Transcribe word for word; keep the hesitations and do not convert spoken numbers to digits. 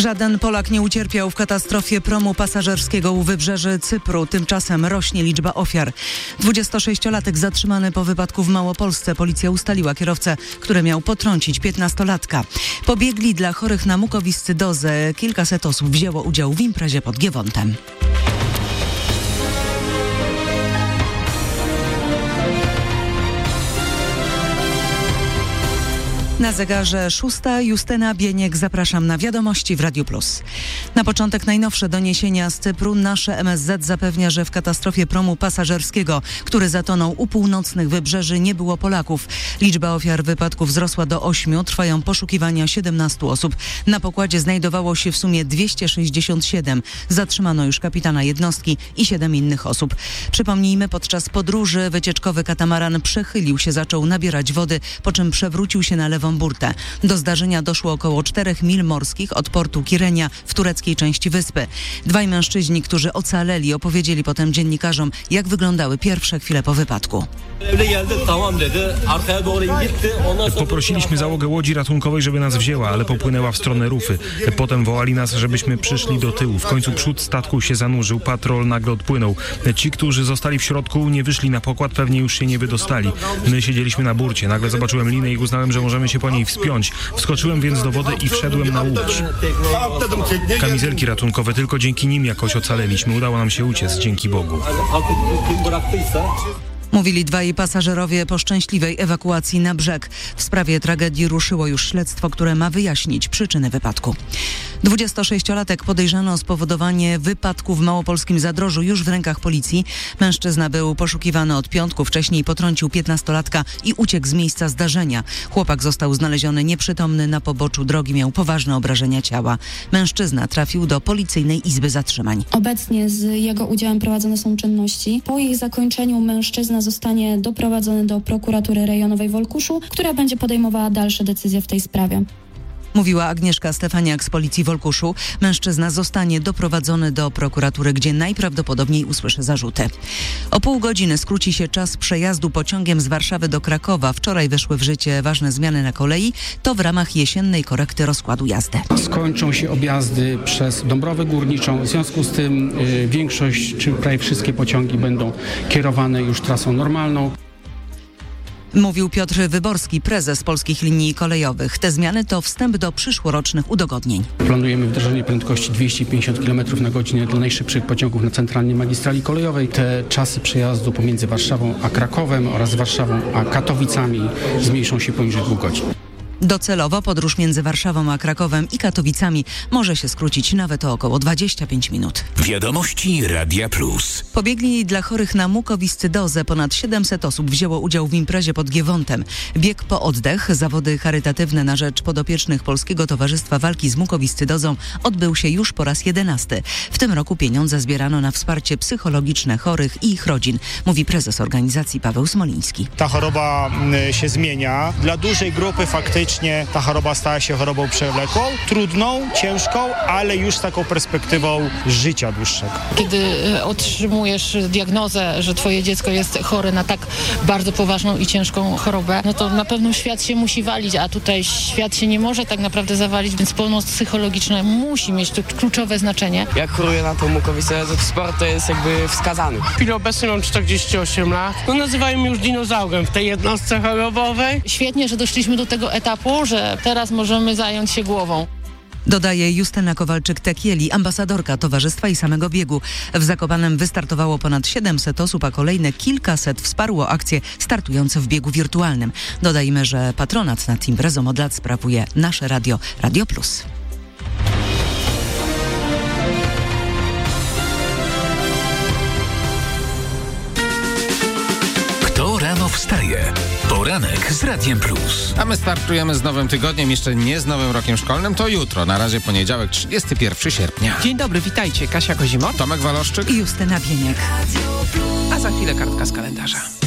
Żaden Polak nie ucierpiał w katastrofie promu pasażerskiego u wybrzeży Cypru. Tymczasem rośnie liczba ofiar. dwudziestosześciolatek zatrzymany po wypadku w Małopolsce. Policja ustaliła kierowcę, który miał potrącić piętnastolatka. Pobiegli dla chorych na mukowiscydozę. Kilkaset osób wzięło udział w imprezie pod Giewontem. Na zegarze szósta. Justyna Bieniek. Zapraszam na wiadomości w Radiu Plus. Na początek najnowsze doniesienia z Cypru. Nasze M S Z zapewnia, że w katastrofie promu pasażerskiego, który zatonął u północnych wybrzeży, nie było Polaków. Liczba ofiar wypadku wzrosła do ośmiu. Trwają poszukiwania siedemnastu osób. Na pokładzie znajdowało się w sumie dwieście sześćdziesiąt siedem. Zatrzymano już kapitana jednostki i siedem innych osób. Przypomnijmy, podczas podróży wycieczkowy katamaran przechylił się, zaczął nabierać wody, po czym przewrócił się na lewą burtę. Do zdarzenia doszło około czterech mil morskich od portu Kirenia w tureckiej części wyspy. Dwaj mężczyźni, którzy ocaleli, opowiedzieli potem dziennikarzom, jak wyglądały pierwsze chwile po wypadku. Poprosiliśmy załogę łodzi ratunkowej, żeby nas wzięła, ale popłynęła w stronę Rufy. Potem wołali nas, żebyśmy przyszli do tyłu. W końcu przód statku się zanurzył, patrol nagle odpłynął. Ci, którzy zostali w środku, nie wyszli na pokład, pewnie już się nie wydostali. My siedzieliśmy na burcie. Nagle zobaczyłem linę i uznałem, że możemy się po niej wspiąć. Wskoczyłem więc do wody i wszedłem na łódź. Kamizelki ratunkowe, tylko dzięki nim jakoś ocaleliśmy. Udało nam się uciec, dzięki Bogu. Mówili dwaj pasażerowie po szczęśliwej ewakuacji na brzeg. W sprawie tragedii ruszyło już śledztwo, które ma wyjaśnić przyczyny wypadku. dwudziestosześciolatek podejrzany o spowodowanie wypadku w małopolskim Zadrożu już w rękach policji. Mężczyzna był poszukiwany od piątku. Wcześniej potrącił piętnastolatka i uciekł z miejsca zdarzenia. Chłopak został znaleziony nieprzytomny na poboczu drogi. Miał poważne obrażenia ciała. Mężczyzna trafił do policyjnej izby zatrzymań. Obecnie z jego udziałem prowadzone są czynności. Po ich zakończeniu mężczyzna zostanie doprowadzony do prokuratury rejonowej w Olkuszu, która będzie podejmowała dalsze decyzje w tej sprawie. Mówiła Agnieszka Stefaniak z policji w Olkuszu. Mężczyzna zostanie doprowadzony do prokuratury, gdzie najprawdopodobniej usłyszy zarzuty. O pół godziny skróci się czas przejazdu pociągiem z Warszawy do Krakowa. Wczoraj weszły w życie ważne zmiany na kolei. To w ramach jesiennej korekty rozkładu jazdy. Skończą się objazdy przez Dąbrowę Górniczą. W związku z tym y, większość, czy prawie wszystkie pociągi będą kierowane już trasą normalną. Mówił Piotr Wyborski, prezes Polskich Linii Kolejowych. Te zmiany to wstęp do przyszłorocznych udogodnień. Planujemy wdrożenie prędkości dwieście pięćdziesiąt kilometrów na godzinę dla najszybszych pociągów na centralnej magistrali kolejowej. Te czasy przejazdu pomiędzy Warszawą a Krakowem oraz Warszawą a Katowicami zmniejszą się poniżej dwóch godzin. Docelowo podróż między Warszawą a Krakowem i Katowicami może się skrócić nawet o około dwadzieścia pięć minut. Wiadomości Radia Plus. Pobiegli dla chorych na mukowiscydozę. Ponad siedemset osób wzięło udział w imprezie pod Giewontem. Bieg po oddech, zawody charytatywne na rzecz podopiecznych Polskiego Towarzystwa Walki z Mukowiscydozą odbył się już po raz jedenasty. W tym roku pieniądze zbierano na wsparcie psychologiczne chorych i ich rodzin, mówi prezes organizacji Paweł Smoliński. Ta choroba się zmienia. Dla dużej grupy faktycznie ta choroba stała się chorobą przewlekłą, trudną, ciężką, ale już z taką perspektywą życia dłuższego. Kiedy otrzymujesz diagnozę, że twoje dziecko jest chore na tak bardzo poważną i ciężką chorobę, no to na pewno świat się musi walić, a tutaj świat się nie może tak naprawdę zawalić, więc pomoc psychologiczna musi mieć tu kluczowe znaczenie. Jak choruję na tą mukowiscydozę, to sport to jest jakby wskazany. W chwili obecnej mam czterdzieści osiem lat. No nazywają mnie już dinozaurem w tej jednostce chorobowej. Świetnie, że doszliśmy do tego etapu, że teraz możemy zająć się głową. Dodaje Justyna Kowalczyk-Tekieli, ambasadorka towarzystwa i samego biegu. W Zakopanem wystartowało ponad siedemset osób, a kolejne kilkaset wsparło akcje startujące w biegu wirtualnym. Dodajmy, że patronat nad imprezą od lat sprawuje nasze radio, Radio Plus. Kto rano wstaje? Poranek z Radiem Plus. A my startujemy z nowym tygodniem, jeszcze nie z nowym rokiem szkolnym, to jutro. Na razie poniedziałek, trzydziestego pierwszego sierpnia. Dzień dobry, witajcie. Kasia Kozimot, Tomek Waloszczyk i Justyna Bieniek. A za chwilę kartka z kalendarza.